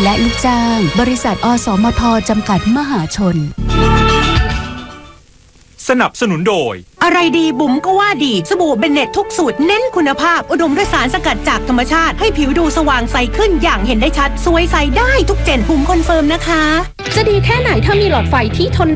และลูกจ้างบริษัทอสมทจำกัดมหาชนสนับสนุนโดยอะไรดีบุ๋มก็ว่าดีสบู่เบนเน็ตทุกสูตรเน้นคุณภาพอุดมด้วยสารสกัดจากธรรมชาติให้ผิวดูสว่างใสขึ้นอย่างเห็นได้ชัดสวยใสได้ทุกเจนบุ๋มคอนเฟิร์มนะคะจะดีแค่ไหนถ้ามีหลอดไฟที่ทน